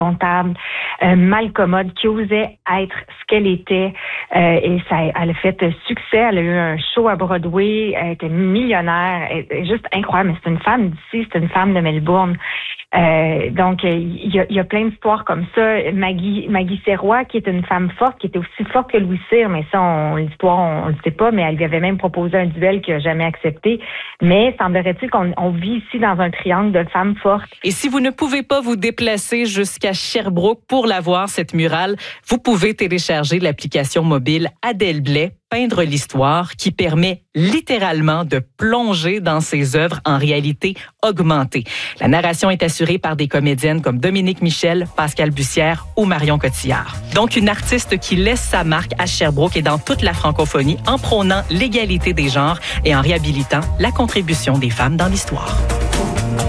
comptable, malcommode, qui osait être ce qu'elle était. Et ça, elle a fait succès. Elle a eu un show à Broadway. Elle était millionnaire. Elle est juste incroyable. Mais c'est une femme d'ici, c'est une femme de Melbourne. Donc, il y a plein d'histoires comme ça. Maggie Serrois, qui est une femme forte, qui était aussi forte que Louis Cyr, mais ça, l'histoire, on le sait pas, mais elle lui avait même proposé un duel qu'il n'a jamais accepté. Mais semblerait-il qu'on vit ici dans un triangle de femmes fortes. Et si vous ne pouvez pas vous déplacer jusqu'à Sherbrooke pour la voir, cette murale, vous pouvez télécharger l'application mobile Adèle Blais, Peindre l'histoire, qui permet littéralement de plonger dans ses œuvres en réalité augmentée. La narration est assurée par des comédiennes comme Dominique Michel, Pascal Bussière ou Marion Cotillard. Donc, une artiste qui laisse sa marque à Sherbrooke et dans toute la francophonie en prônant l'égalité des genres et en réhabilitant la contribution des femmes dans l'histoire.